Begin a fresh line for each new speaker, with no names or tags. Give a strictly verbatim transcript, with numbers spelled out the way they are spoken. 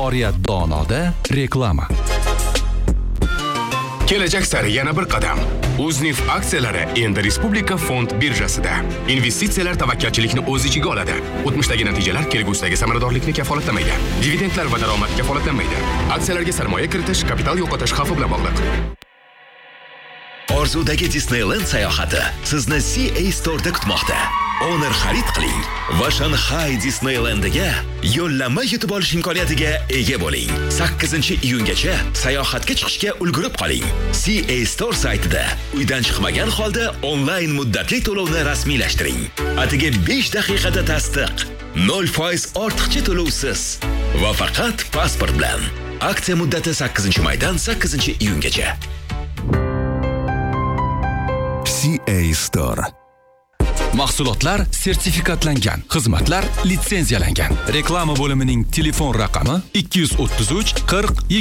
Oriyat Donoda reklama.
Kelajak sari yana bir qadam. Uznif aksiyalari endi Respublika fond birjasida. Investitsiyalar tavakkalchilikni o'z ichiga oladi. O'tmishdagi natijalar kelgusidagi samaradorlikni kafolatlamaydi. Dividendlar va daromad kafolatlanmaydi. Aksiyalarga sarmoya kiritish kapital yo'qotish xavfi bilan bog'liq.
Orzudagi Disneyland sayohati sizni C A Store'da kutmoqda. Honor xarid qiling va Shanghai Disneylandga yo'llanma yutib olish imkoniyatiga ega bo'ling. sakkizinchi iyungacha sayohatga chiqishga ulgurib qoling. C A Store saytida uydan chiqmagan holda onlayn muddatli to'lovni rasmiylashtiring. Atigi besh daqiqada tasdiq. nol foiz ortiqcha to'lovsiz va faqat pasport bilan. Aksiya muddati sakkizinchi maydan sakkizinchi iyungacha.
C A Store.
Mahsulotlar sertifikatlangan, xizmatlar litsenziyalangan. Reklama bo'limining telefon raqami ikki yuz o'ttiz uch qirq